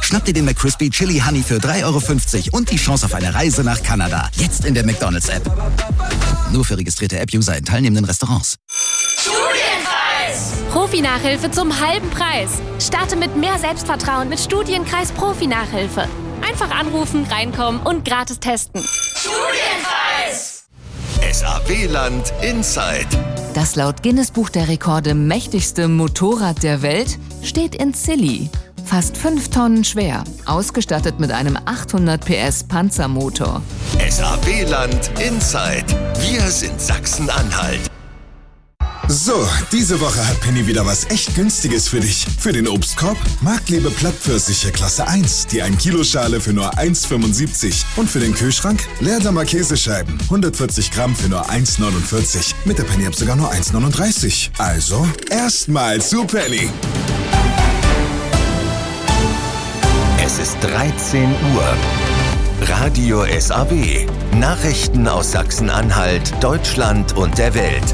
Schnapp dir den McCrispy Chili Honey für 3,50 € und die Chance auf eine Reise nach Kanada. Jetzt in der McDonald's-App. Nur für registrierte App-User in teilnehmenden Restaurants. Studienkreis! Profi-Nachhilfe zum halben Preis. Starte mit mehr Selbstvertrauen mit Studienkreis Profi-Nachhilfe. Einfach anrufen, reinkommen und gratis testen. Studienkreis! SAW-Land Inside. Das laut Guinness-Buch der Rekorde mächtigste Motorrad der Welt steht in Zilli. Fast 5 Tonnen schwer, ausgestattet mit einem 800 PS Panzermotor. SAW-Land Inside. Wir sind Sachsen-Anhalt. So, diese Woche hat Penny wieder was echt Günstiges für dich. Für den Obstkorb Marktlebe Plattpfirsiche Klasse 1, die 1-Kilo-Schale für nur 1,75. Und für den Kühlschrank Leerdamer Käsescheiben, 140 Gramm für nur 1,49. Mit der Penny-App sogar nur 1,39. Also, erstmal zu Penny. Es ist 13 Uhr. Radio SAW. Nachrichten aus Sachsen-Anhalt, Deutschland und der Welt.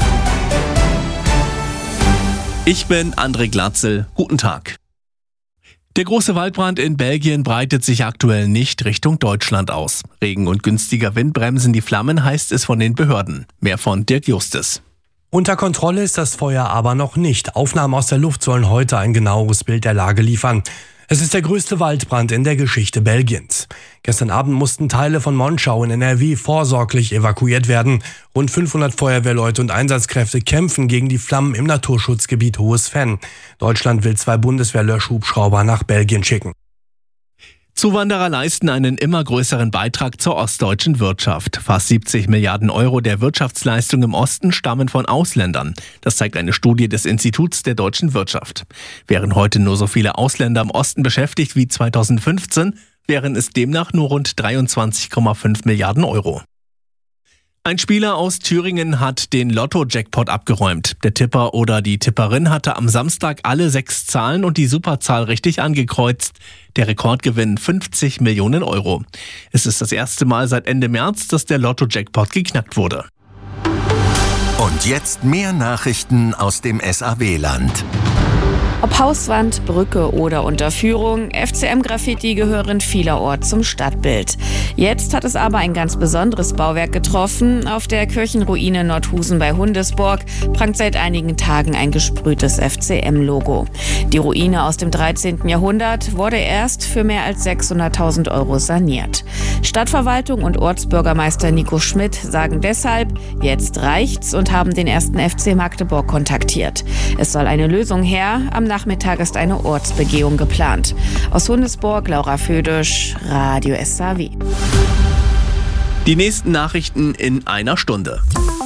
Ich bin André Glatzel. Guten Tag. Der große Waldbrand in Belgien breitet sich aktuell nicht Richtung Deutschland aus. Regen und günstiger Wind bremsen die Flammen, heißt es von den Behörden. Mehr von Dirk Justus. Unter Kontrolle ist das Feuer aber noch nicht. Aufnahmen aus der Luft sollen heute ein genaueres Bild der Lage liefern. Es ist der größte Waldbrand in der Geschichte Belgiens. Gestern Abend mussten Teile von Monschau in NRW vorsorglich evakuiert werden. Rund 500 Feuerwehrleute und Einsatzkräfte kämpfen gegen die Flammen im Naturschutzgebiet Hohes Venn. Deutschland will 2 Bundeswehr-Löschhubschrauber nach Belgien schicken. Zuwanderer leisten einen immer größeren Beitrag zur ostdeutschen Wirtschaft. Fast 70 Milliarden Euro der Wirtschaftsleistung im Osten stammen von Ausländern. Das zeigt eine Studie des Instituts der deutschen Wirtschaft. Wären heute nur so viele Ausländer im Osten beschäftigt wie 2015, wären es demnach nur rund 23,5 Milliarden Euro. Ein Spieler aus Thüringen hat den Lotto-Jackpot abgeräumt. Der Tipper oder die Tipperin hatte am Samstag alle 6 Zahlen und die Superzahl richtig angekreuzt. Der Rekordgewinn 50 Millionen Euro. Es ist das erste Mal seit Ende März, dass der Lotto-Jackpot geknackt wurde. Und jetzt mehr Nachrichten aus dem SAW-Land. Ob Hauswand, Brücke oder Unterführung, FCM-Graffiti gehören vielerorts zum Stadtbild. Jetzt hat es aber ein ganz besonderes Bauwerk getroffen. Auf der Kirchenruine Nordhusen bei Hundesborg prangt seit einigen Tagen ein gesprühtes FCM-Logo. Die Ruine aus dem 13. Jahrhundert wurde erst für mehr als 600.000 Euro saniert. Stadtverwaltung und Ortsbürgermeister Nico Schmidt sagen deshalb, jetzt reicht's und haben den 1. FC Magdeburg kontaktiert. Es soll eine Lösung her. Am Nachmittag ist eine Ortsbegehung geplant. Aus Hundesborg, Laura Födisch, Radio SAW. Die nächsten Nachrichten in einer Stunde.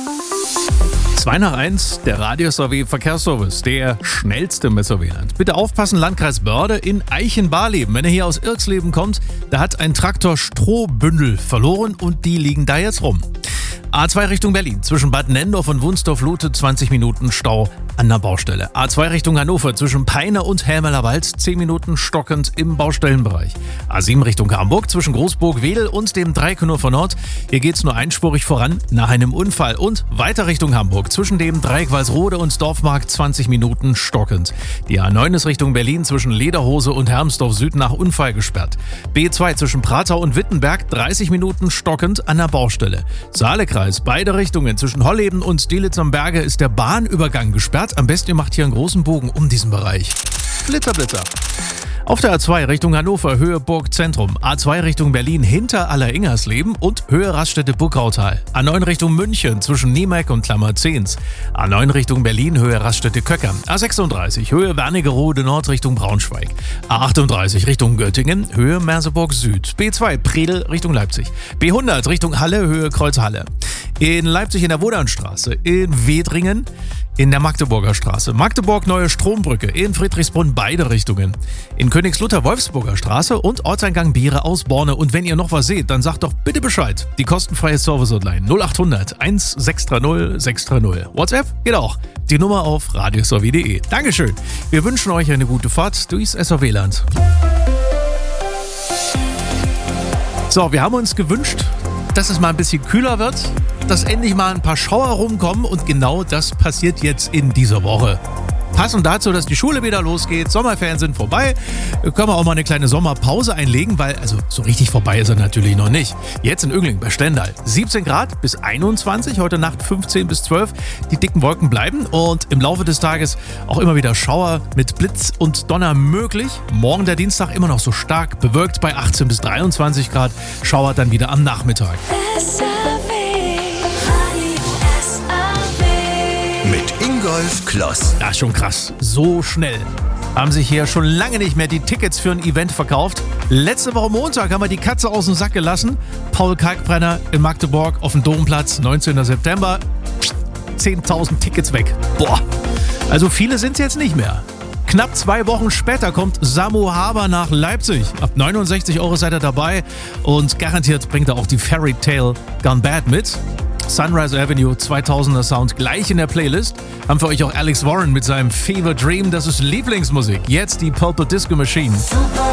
2:1, der Radio SAW Verkehrsservice, der schnellste im SAW-Land. Bitte aufpassen, Landkreis Börde in Eichenbarleben. Wenn er hier aus Irxleben kommt, da hat ein Traktor Strohbündel verloren und die liegen da jetzt rum. A2 Richtung Berlin, zwischen Bad Nendorf und Wunsdorf-Lute 20 Minuten Stau an der Baustelle. A2 Richtung Hannover, zwischen Peine und Helmerlerwald 10 Minuten stockend im Baustellenbereich. A7 Richtung Hamburg, zwischen Großburg-Wedel und dem Dreieck Hannover Nord. Hier geht's nur einspurig voran nach einem Unfall. Und weiter Richtung Hamburg, zwischen dem Dreieck Walsrode und Dorfmarkt 20 Minuten stockend. Die A9 ist Richtung Berlin, zwischen Lederhose und Hermsdorf Süd nach Unfall gesperrt. B2 zwischen Pratau und Wittenberg 30 Minuten stockend an der Baustelle. Saalekreis, beide Richtungen, zwischen Holleben und Delitzsch am Berge ist der Bahnübergang gesperrt. Am besten ihr macht hier einen großen Bogen um diesen Bereich. Blitzer, Blitzer. Auf der A2 Richtung Hannover, Höhe Burg Zentrum. A2 Richtung Berlin hinter Alleringersleben und Höhe Raststätte Buckautal. A9 Richtung München zwischen Niemeck und Klammerzehns. A9 Richtung Berlin, Höhe Raststätte Köckern. A36 Höhe Wernigerode Nord Richtung Braunschweig. A38 Richtung Göttingen, Höhe Merseburg Süd. B2 Predel Richtung Leipzig. B100 Richtung Halle, Höhe Kreuzhalle. In Leipzig in der Wodanstraße. In Wedringen in der Magdeburger Straße. Magdeburg Neue Strombrücke. In Friedrichsbrunn beide Richtungen. In Königslutter Wolfsburger Straße und Ortseingang Biere aus Borne. Und wenn ihr noch was seht, dann sagt doch bitte Bescheid. Die kostenfreie Service-Hotline 0800 1630 630. WhatsApp geht auch. Die Nummer auf radiosaw.de. Dankeschön. Wir wünschen euch eine gute Fahrt durchs SAW-Land. So, wir haben uns gewünscht, dass es mal ein bisschen kühler wird, dass endlich mal ein paar Schauer rumkommen und genau das passiert jetzt in dieser Woche. Passend dazu, dass die Schule wieder losgeht, Sommerferien sind vorbei, können wir auch mal eine kleine Sommerpause einlegen, weil also so richtig vorbei ist er natürlich noch nicht. Jetzt in Öngling bei Stendal 17 Grad bis 21, heute Nacht 15 bis 12. Die dicken Wolken bleiben und im Laufe des Tages auch immer wieder Schauer mit Blitz und Donner möglich. Morgen der Dienstag immer noch so stark bewölkt bei 18 bis 23 Grad, schauert dann wieder am Nachmittag. Mit Ingolf Kloss. Das ist schon krass. So schnell haben sich hier schon lange nicht mehr die Tickets für ein Event verkauft. Letzte Woche Montag haben wir die Katze aus dem Sack gelassen. Paul Kalkbrenner in Magdeburg auf dem Domplatz, 19. September. 10.000 Tickets weg. Boah, also viele sind es jetzt nicht mehr. Knapp 2 Wochen später kommt Samu Haber nach Leipzig. Ab 69 € seid ihr dabei und garantiert bringt er auch die Fairy Tale Gone Bad mit. Sunrise Avenue 2000er Sound gleich in der Playlist. Haben für euch auch Alex Warren mit seinem Fever Dream, das ist Lieblingsmusik. Jetzt die Purple Disco Machine.